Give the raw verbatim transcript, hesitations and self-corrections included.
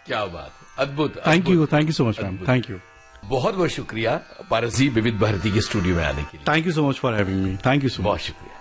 क्या बात, अद्भुत। Thank you, thank you so much ma'am, thank you. बहुत बहुत शुक्रिया पारस जी, विविध भारती के स्टूडियो में आने के लिए। Thank you so much for having me, thank you so much. बहुत शुक्रिया।